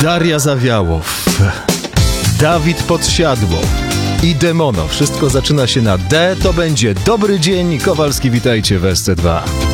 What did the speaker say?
Daria Zawiałow, Dawid Podsiadło i Demono. Wszystko zaczyna się na D, to będzie Dobry Dzień Kowalski, witajcie w SC2.